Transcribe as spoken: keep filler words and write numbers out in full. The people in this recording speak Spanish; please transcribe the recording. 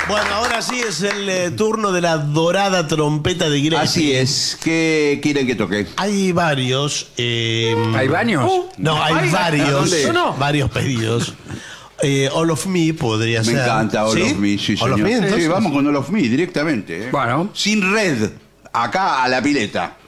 Bueno, ahora sí es el eh, turno de la dorada trompeta de Greg. Así es. ¿Qué quieren que toque? Hay varios. eh, ¿Hay baños? no, hay Ay, ¿a varios. dónde? No, no. Varios pedidos. Eh, All of Me podría Me ser. encanta All of Me, sí, All of señor. Me, entonces. Sí, vamos con All of Me directamente. ¿eh? Bueno. Sin red. Acá a la pileta.